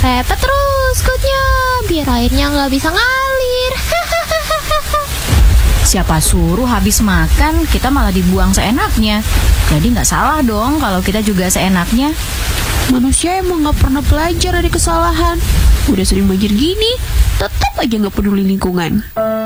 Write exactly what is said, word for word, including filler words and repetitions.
Repet terus kutnya, biar airnya nggak bisa ngalir. Siapa suruh habis makan kita malah dibuang seenaknya. Jadi nggak salah dong kalau kita juga seenaknya. Manusia emang nggak pernah belajar dari kesalahan. Udah sering banjir gini, tetap aja nggak peduli lingkungan.